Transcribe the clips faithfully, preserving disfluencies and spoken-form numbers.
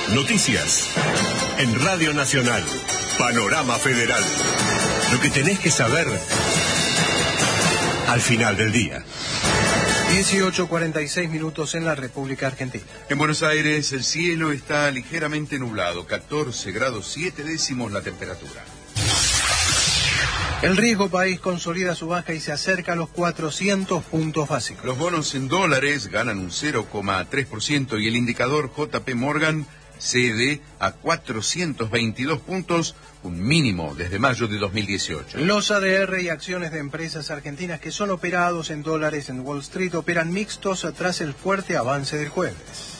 Noticias. En Radio Nacional. Panorama Federal. Lo que tenés que saber al final del día. dieciocho cuarenta y seis minutos en la República Argentina. En Buenos Aires el cielo está ligeramente nublado, catorce grados siete décimos la temperatura. El riesgo país consolida su baja y se acerca a los cuatrocientos puntos básicos. Los bonos en dólares ganan un cero coma tres por ciento y el indicador J P Morgan cede a cuatrocientos veintidós puntos, un mínimo desde mayo de dos mil dieciocho. Los A D R y acciones de empresas argentinas que son operados en dólares en Wall Street operan mixtos tras el fuerte avance del jueves.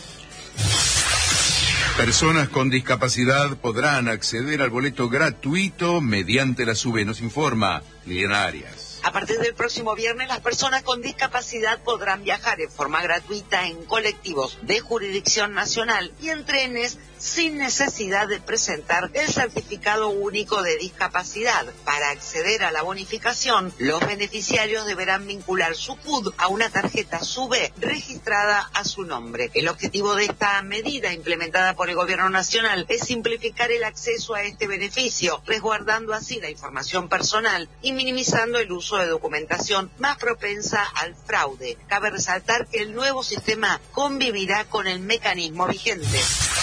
Personas con discapacidad podrán acceder al boleto gratuito mediante la SUBE, nos informa Liliana Arias. A partir del próximo viernes, las personas con discapacidad podrán viajar en forma gratuita en colectivos de jurisdicción nacional y en trenes sin necesidad de presentar el certificado único de discapacidad. Para acceder a la bonificación, los beneficiarios deberán vincular su C U D a una tarjeta SUBE registrada a su nombre. El objetivo de esta medida implementada por el Gobierno Nacional es simplificar el acceso a este beneficio, resguardando así la información personal y minimizando el uso de documentación más propensa al fraude. Cabe resaltar que el nuevo sistema convivirá con el mecanismo vigente.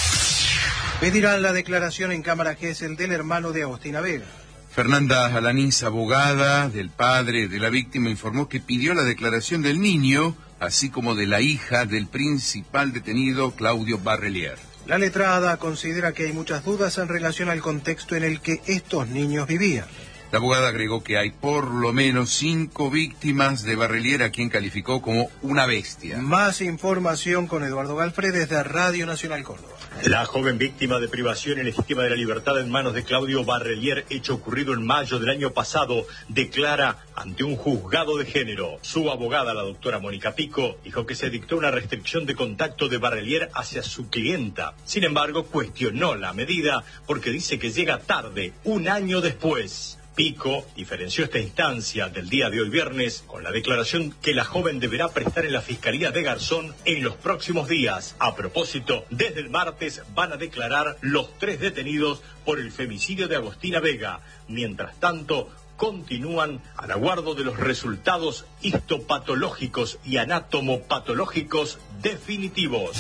Pedirán la declaración en Cámara Gesell del hermano de Agostina Vega. Fernanda Alanís, abogada del padre de la víctima, informó que pidió la declaración del niño, así como de la hija del principal detenido, Claudio Barrelier. La letrada considera que hay muchas dudas en relación al contexto en el que estos niños vivían. La abogada agregó que hay por lo menos cinco víctimas de Barrelier, a quien calificó como una bestia. Más información con Eduardo Galfred desde Radio Nacional Córdoba. La joven víctima de privación ilegítima de la libertad en manos de Claudio Barrelier, hecho ocurrido en mayo del año pasado, declara ante un juzgado de género. Su abogada, la doctora Mónica Pico, dijo que se dictó una restricción de contacto de Barrelier hacia su clienta. Sin embargo, cuestionó la medida porque dice que llega tarde, un año después. Pico diferenció esta instancia del día de hoy viernes con la declaración que la joven deberá prestar en la Fiscalía de Garzón en los próximos días. A propósito, desde el martes van a declarar los tres detenidos por el femicidio de Agostina Vega. Mientras tanto, continúan al aguardo de los resultados histopatológicos y anatomopatológicos definitivos.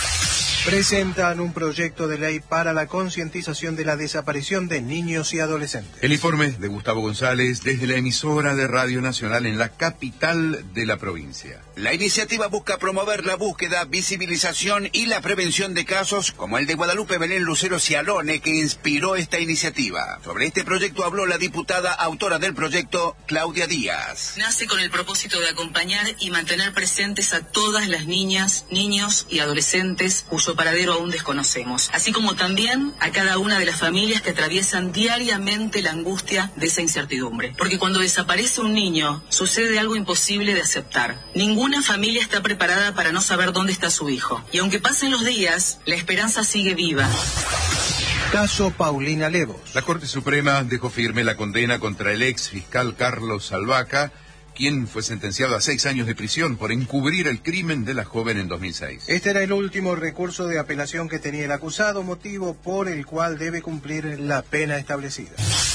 Presentan un proyecto de ley para la concientización de la desaparición de niños y adolescentes. El informe de Gustavo González desde la emisora de Radio Nacional en la capital de la provincia. La iniciativa busca promover la búsqueda, visibilización y la prevención de casos como el de Guadalupe Belén Lucero Cialone, que inspiró esta iniciativa. Sobre este proyecto habló la diputada autora del proyecto, Claudia Díaz. Nace con el propósito de acompañar y mantener presentes a todas las niñas, niños y adolescentes cuyo paradero aún desconocemos, así como también a cada una de las familias que atraviesan diariamente la angustia de esa incertidumbre. Porque cuando desaparece un niño, sucede algo imposible de aceptar. Ninguna familia está preparada para no saber dónde está su hijo. Y aunque pasen los días, la esperanza sigue viva. Caso Paulina Levos. La Corte Suprema dejó firme la condena contra el ex fiscal Carlos Salvaca, quien fue sentenciado a seis años de prisión por encubrir el crimen de la joven en dos mil seis. Este era el último recurso de apelación que tenía el acusado, motivo por el cual debe cumplir la pena establecida.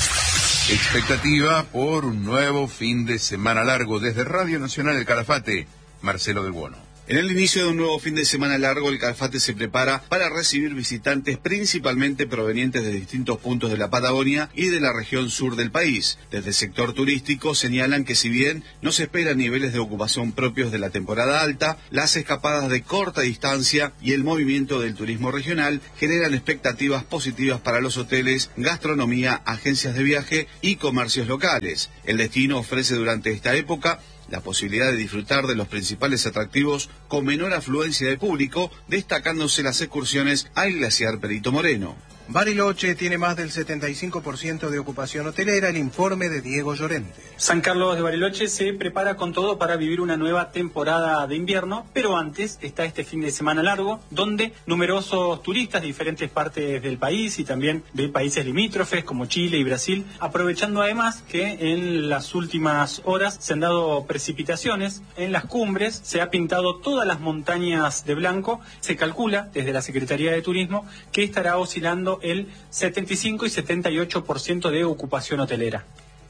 Expectativa por un nuevo fin de semana largo. Desde Radio Nacional El Calafate, Marcelo del Bono. En el inicio de un nuevo fin de semana largo, el Calafate se prepara para recibir visitantes principalmente provenientes de distintos puntos de la Patagonia y de la región sur del país. Desde el sector turístico señalan que si bien no se esperan niveles de ocupación propios de la temporada alta, las escapadas de corta distancia y el movimiento del turismo regional generan expectativas positivas para los hoteles, gastronomía, agencias de viaje y comercios locales. El destino ofrece durante esta época la posibilidad de disfrutar de los principales atractivos con menor afluencia de público, destacándose las excursiones al glaciar Perito Moreno. Bariloche tiene más del setenta y cinco por ciento de ocupación hotelera, el informe de Diego Llorente. San Carlos de Bariloche se prepara con todo para vivir una nueva temporada de invierno, pero antes está este fin de semana largo, donde numerosos turistas de diferentes partes del país y también de países limítrofes como Chile y Brasil, aprovechando además que en las últimas horas se han dado precipitaciones en las cumbres, se ha pintado todas las montañas de blanco, se calcula desde la Secretaría de Turismo que estará oscilando el setenta y cinco y setenta y ocho por ciento de ocupación hotelera.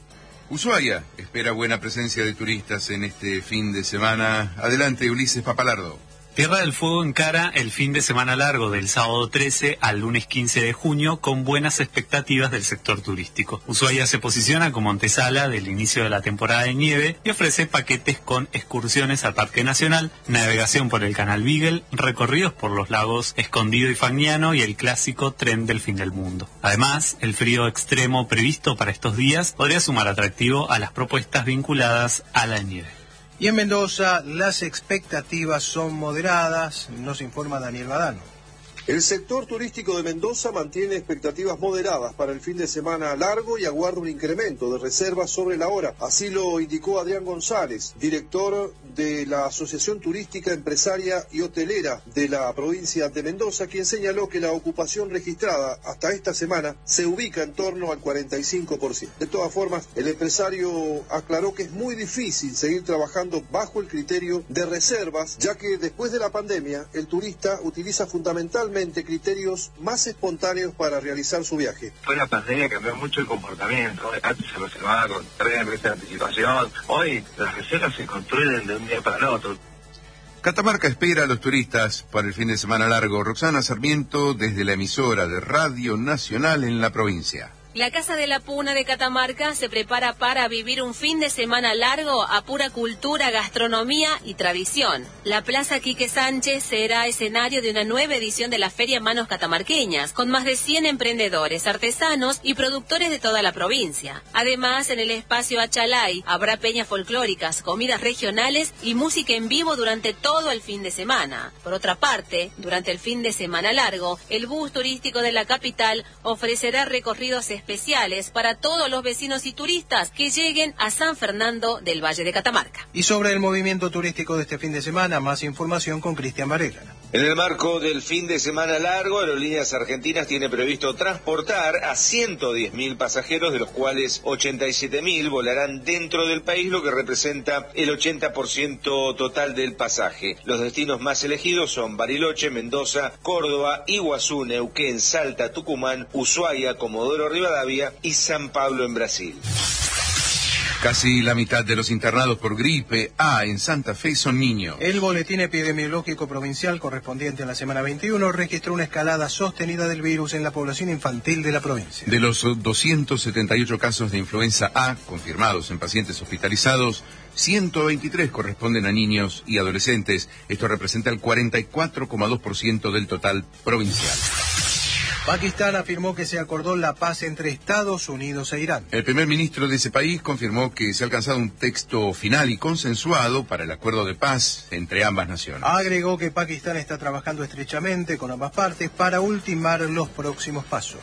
Ushuaia espera buena presencia de turistas en este fin de semana. Adelante, Ulises Papalardo. Tierra del Fuego encara el fin de semana largo del sábado trece al lunes quince de junio con buenas expectativas del sector turístico. Ushuaia se posiciona como antesala del inicio de la temporada de nieve y ofrece paquetes con excursiones al Parque Nacional, navegación por el Canal Beagle, recorridos por los lagos Escondido y Fagnano y el clásico Tren del Fin del Mundo. Además, el frío extremo previsto para estos días podría sumar atractivo a las propuestas vinculadas a la nieve. Y en Mendoza las expectativas son moderadas, nos informa Daniel Badano. El sector turístico de Mendoza mantiene expectativas moderadas para el fin de semana largo y aguarda un incremento de reservas sobre la hora. Así lo indicó Adrián González, director de la Asociación Turística Empresaria y Hotelera de la provincia de Mendoza, quien señaló que la ocupación registrada hasta esta semana se ubica en torno al cuarenta y cinco por ciento. De todas formas, el empresario aclaró que es muy difícil seguir trabajando bajo el criterio de reservas, ya que después de la pandemia el turista utiliza fundamentalmente criterios más espontáneos para realizar su viaje. Fue la pandemia, cambió mucho el comportamiento. Antes se reservaba con tres meses de anticipación. Hoy las reservas se construyen de un día para el otro. Catamarca espera a los turistas para el fin de semana largo. Roxana Sarmiento, desde la emisora de Radio Nacional en la provincia. La Casa de la Puna de Catamarca se prepara para vivir un fin de semana largo a pura cultura, gastronomía y tradición. La Plaza Quique Sánchez será escenario de una nueva edición de la Feria Manos Catamarqueñas, con más de cien emprendedores, artesanos y productores de toda la provincia. Además, en el espacio Achalay habrá peñas folclóricas, comidas regionales y música en vivo durante todo el fin de semana. Por otra parte, durante el fin de semana largo, el bus turístico de la capital ofrecerá recorridos especiales especiales para todos los vecinos y turistas que lleguen a San Fernando del Valle de Catamarca. Y sobre el movimiento turístico de este fin de semana, más información con Cristian Varela. En el marco del fin de semana largo, Aerolíneas Argentinas tiene previsto transportar a ciento diez mil pasajeros, de los cuales ochenta y siete mil volarán dentro del país, lo que representa el ochenta por ciento total del pasaje. Los destinos más elegidos son Bariloche, Mendoza, Córdoba, Iguazú, Neuquén, Salta, Tucumán, Ushuaia, Comodoro Rivadavia y San Pablo en Brasil. Casi la mitad de los internados por gripe A en Santa Fe son niños. El boletín epidemiológico provincial correspondiente a la semana veintiuno registró una escalada sostenida del virus en la población infantil de la provincia. De los doscientos setenta y ocho casos de influenza A confirmados en pacientes hospitalizados, ciento veintitrés corresponden a niños y adolescentes. Esto representa el cuarenta y cuatro coma dos por ciento del total provincial. Pakistán afirmó que se acordó la paz entre Estados Unidos e Irán. El primer ministro de ese país confirmó que se ha alcanzado un texto final y consensuado para el acuerdo de paz entre ambas naciones. Agregó que Pakistán está trabajando estrechamente con ambas partes para ultimar los próximos pasos.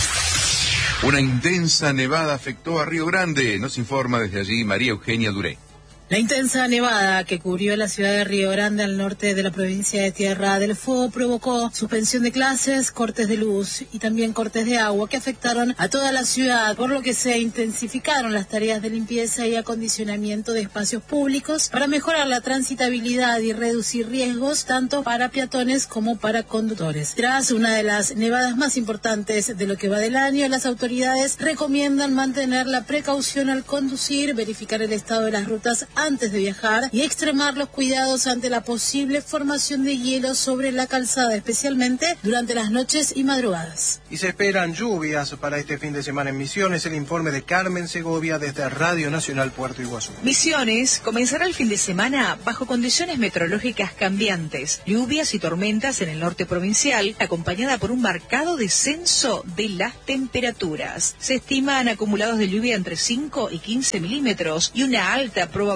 Una intensa nevada afectó a Río Grande. Nos informa desde allí María Eugenia Duré. La intensa nevada que cubrió la ciudad de Río Grande al norte de la provincia de Tierra del Fuego provocó suspensión de clases, cortes de luz y también cortes de agua que afectaron a toda la ciudad, por lo que se intensificaron las tareas de limpieza y acondicionamiento de espacios públicos para mejorar la transitabilidad y reducir riesgos tanto para peatones como para conductores. Tras una de las nevadas más importantes de lo que va del año, las autoridades recomiendan mantener la precaución al conducir, verificar el estado de las rutas antes de viajar y extremar los cuidados ante la posible formación de hielo sobre la calzada, especialmente durante las noches y madrugadas. Y se esperan lluvias para este fin de semana en Misiones. El informe de Carmen Segovia desde Radio Nacional Puerto Iguazú. Misiones comenzará el fin de semana bajo condiciones meteorológicas cambiantes, lluvias y tormentas en el norte provincial, acompañada por un marcado descenso de las temperaturas. Se estiman acumulados de lluvia entre cinco y quince milímetros y una alta probabilidad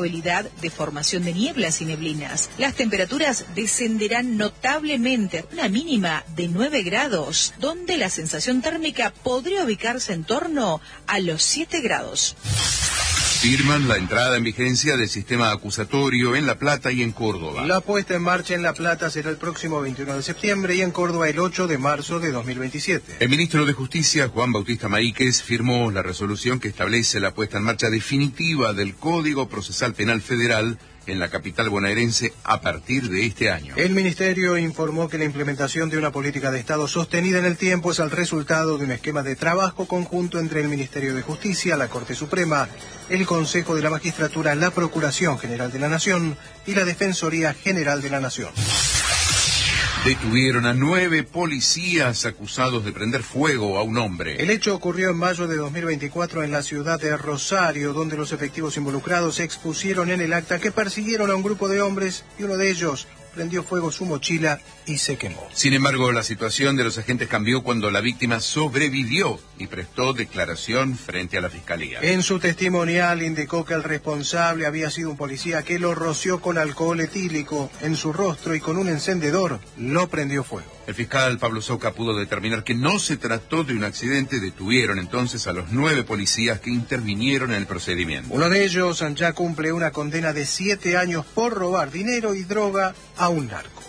probabilidad de formación de nieblas y neblinas. Las temperaturas descenderán notablemente, una mínima de nueve grados, donde la sensación térmica podría ubicarse en torno a los siete grados. Firman la entrada en vigencia del sistema acusatorio en La Plata y en Córdoba. La puesta en marcha en La Plata será el próximo veintiuno de septiembre y en Córdoba el ocho de marzo de dos mil veintisiete. El ministro de Justicia, Juan Bautista Maíquez, firmó la resolución que establece la puesta en marcha definitiva del Código Procesal Penal Federal en la capital bonaerense a partir de este año. El Ministerio informó que la implementación de una política de Estado sostenida en el tiempo es el resultado de un esquema de trabajo conjunto entre el Ministerio de Justicia, la Corte Suprema, el Consejo de la Magistratura, la Procuración General de la Nación y la Defensoría General de la Nación. Detuvieron a nueve policías acusados de prender fuego a un hombre. El hecho ocurrió en mayo de dos mil veinticuatro en la ciudad de Rosario, donde los efectivos involucrados se expusieron en el acta que persiguieron a un grupo de hombres y uno de ellos prendió fuego su mochila y se quemó. Sin embargo, la situación de los agentes cambió cuando la víctima sobrevivió y prestó declaración frente a la fiscalía. En su testimonial indicó que el responsable había sido un policía que lo roció con alcohol etílico en su rostro y con un encendedor lo prendió fuego. El fiscal Pablo Soca pudo determinar que no se trató de un accidente. Detuvieron entonces a los nueve policías que intervinieron en el procedimiento. Uno de ellos ya cumple una condena de siete años por robar dinero y droga a un narco.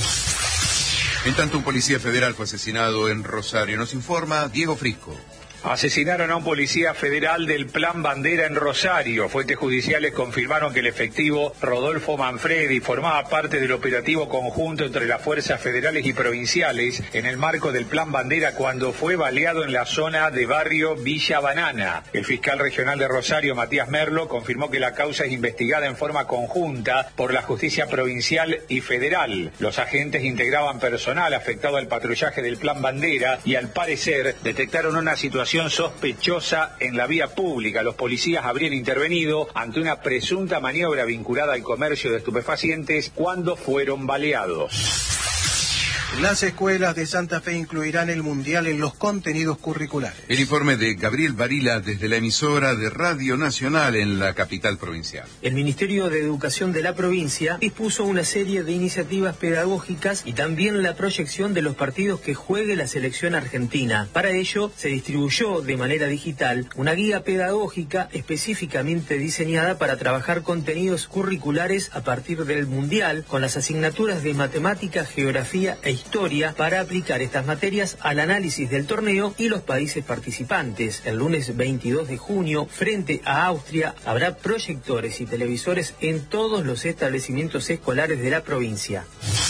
En tanto, un policía federal fue asesinado en Rosario. Nos informa Diego Frisco. Asesinaron a un policía federal del Plan Bandera en Rosario. Fuentes judiciales confirmaron que el efectivo Rodolfo Manfredi formaba parte del operativo conjunto entre las fuerzas federales y provinciales en el marco del Plan Bandera cuando fue baleado en la zona de barrio Villa Banana. El fiscal regional de Rosario, Matías Merlo, confirmó que la causa es investigada en forma conjunta por la justicia provincial y federal. Los agentes integraban personal afectado al patrullaje del Plan Bandera y al parecer detectaron una situación sospechosa en la vía pública. Los policías habrían intervenido ante una presunta maniobra vinculada al comercio de estupefacientes cuando fueron baleados. Las escuelas de Santa Fe incluirán el Mundial en los contenidos curriculares. El informe de Gabriel Varila desde la emisora de Radio Nacional en la capital provincial. El Ministerio de Educación de la provincia dispuso una serie de iniciativas pedagógicas y también la proyección de los partidos que juegue la selección argentina. Para ello, se distribuyó de manera digital una guía pedagógica específicamente diseñada para trabajar contenidos curriculares a partir del Mundial, con las asignaturas de matemática, geografía e historia. Historia para aplicar estas materias al análisis del torneo y los países participantes. El lunes veintidós de junio, frente a Austria, habrá proyectores y televisores en todos los establecimientos escolares de la provincia.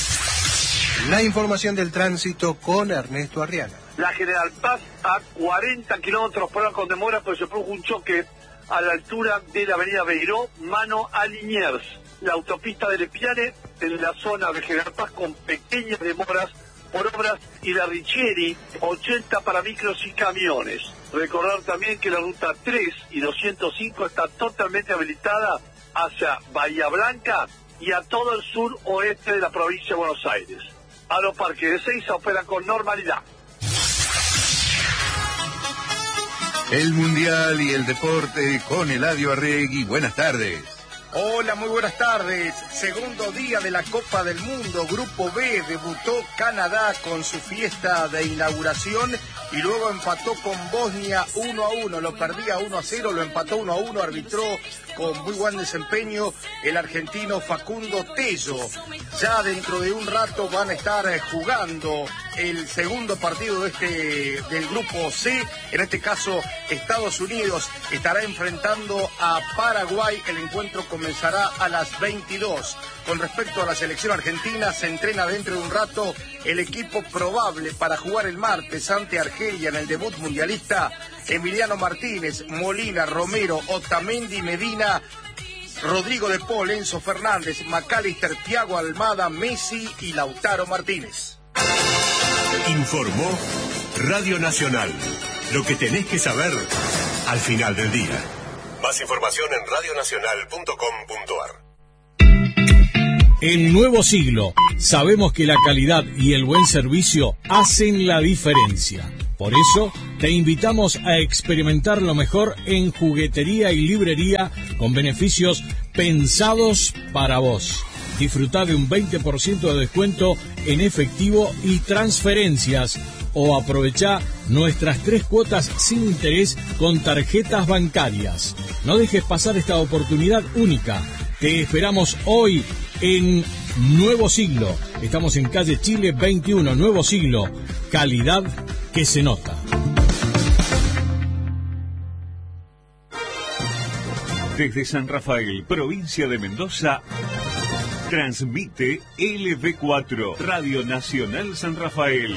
La información del tránsito con Ernesto Arriaga. La General Paz a cuarenta kilómetros por hora con demora, pero se produjo un choque a la altura de la avenida Beiró, mano a Liniers. La autopista del Espiare en la zona de General Paz con pequeñas demoras por obras y la Richieri, ochenta para micros y camiones. Recordar también que la ruta tres y doscientos cinco está totalmente habilitada hacia Bahía Blanca y a todo el sur oeste de la provincia de Buenos Aires. Aeroparque de Ezeiza opera con normalidad. El Mundial y el deporte con Eladio Arregui. Buenas tardes. Hola, muy buenas tardes. Segundo día de la Copa del Mundo, Grupo B, debutó Canadá con su fiesta de inauguración y luego empató con Bosnia uno a uno, lo perdía uno a cero, lo empató uno a uno, arbitró con muy buen desempeño el argentino Facundo Tello. Ya dentro de un rato van a estar jugando el segundo partido de este del Grupo C, en este caso Estados Unidos estará enfrentando a Paraguay, el encuentro comenzará a las veintidós. Con respecto a la selección argentina, se entrena dentro de un rato el equipo probable para jugar el martes ante Argelia en el debut mundialista: Emiliano Martínez, Molina, Romero, Otamendi, Medina, Rodrigo de Paul, Enzo Fernández, McAllister, Thiago Almada, Messi y Lautaro Martínez. Informó Radio Nacional. Lo que tenés que saber al final del día. Más información en radio nacional punto com punto a r. En Nuevo Siglo, sabemos que la calidad y el buen servicio hacen la diferencia. Por eso, te invitamos a experimentar lo mejor en juguetería y librería con beneficios pensados para vos. Disfrutá de un veinte por ciento de descuento en efectivo y transferencias, o aprovechá nuestras tres cuotas sin interés con tarjetas bancarias. No dejes pasar esta oportunidad única. Te esperamos hoy en Nuevo Siglo. Estamos en calle Chile veintiuno, Nuevo Siglo. Calidad que se nota. Desde San Rafael, provincia de Mendoza, transmite L B cuatro, Radio Nacional San Rafael.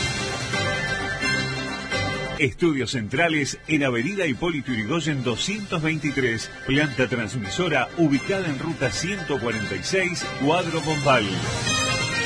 Estudios centrales en Avenida Hipólito Yrigoyen doscientos veintitrés, planta transmisora ubicada en ruta ciento cuarenta y seis, Cuadro Bombal.